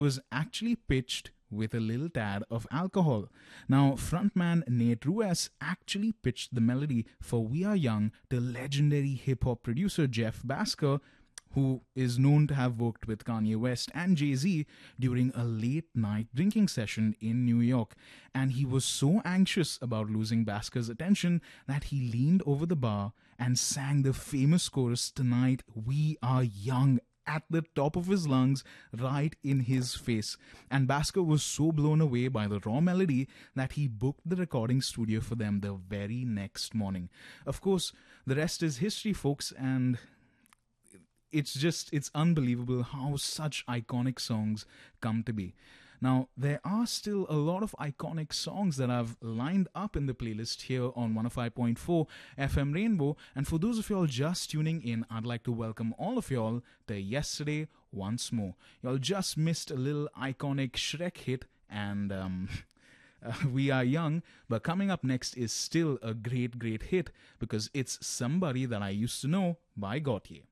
was actually pitched with a little tad of alcohol. Now, frontman Nate Ruess actually pitched the melody for We Are Young to legendary hip hop producer Jeff Basker, who is known to have worked with Kanye West and Jay-Z during a late night drinking session in New York. And he was so anxious about losing Basker's attention that he leaned over the bar and sang the famous chorus, "Tonight We Are Young," at the top of his lungs, right in his face. And Basker was so blown away by the raw melody that he booked the recording studio for them the very next morning. Of course, the rest is history, folks, and it's unbelievable how such iconic songs come to be. Now, there are still a lot of iconic songs that I've lined up in the playlist here on 105.4 FM Rainbow. And for those of y'all just tuning in, I'd like to welcome all of y'all to Yesterday once more. Y'all just missed a little iconic Shrek hit, and We Are Young. But coming up next is still a great, great hit, because it's Somebody That I Used to Know by Gautier.